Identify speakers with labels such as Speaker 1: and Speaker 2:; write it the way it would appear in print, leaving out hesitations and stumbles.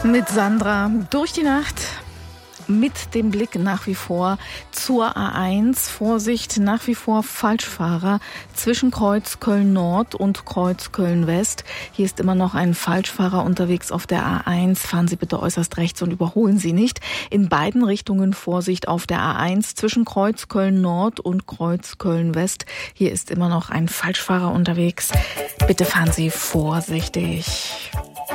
Speaker 1: Mit Sandra durch die Nacht. Mit dem Blick nach wie vor zur A1. Vorsicht, nach wie vor Falschfahrer zwischen Kreuz Köln-Nord und Kreuz Köln-West. Hier ist immer noch ein Falschfahrer unterwegs auf der A1. Fahren Sie bitte äußerst rechts und überholen Sie nicht. In beiden Richtungen Vorsicht auf der A1 zwischen Kreuz Köln-Nord und Kreuz Köln-West. Hier ist immer noch ein Falschfahrer unterwegs. Bitte fahren Sie vorsichtig.